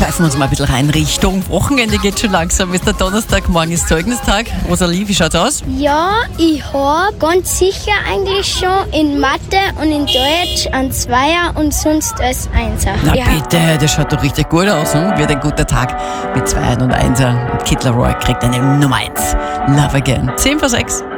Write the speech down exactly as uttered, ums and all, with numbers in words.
pfeifen wir uns mal ein bisschen rein Richtung Wochenende. Geht schon langsam, ist der Donnerstag, morgen ist Zeugnistag. Rosalie, wie schaut's aus? Ja, ich habe ganz sicher eigentlich schon in Mathe und in Deutsch ein Zweier und sonst als Einser. Na Ja. bitte, das schaut doch richtig gut aus. Hm? Wird ein guter Tag mit Zweiern und Einser. Und Kid Laroi kriegt eine Nummer eins. Love Again. zehn vor sechs.